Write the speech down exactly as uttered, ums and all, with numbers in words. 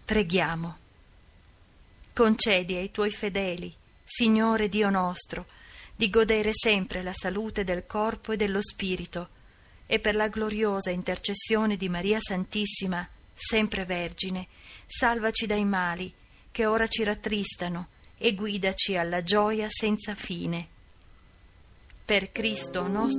Preghiamo. Concedi ai tuoi fedeli, Signore Dio nostro, di godere sempre la salute del corpo e dello spirito, e per la gloriosa intercessione di Maria Santissima, sempre Vergine, salvaci dai mali che ora ci rattristano e guidaci alla gioia senza fine. Per Cristo nostro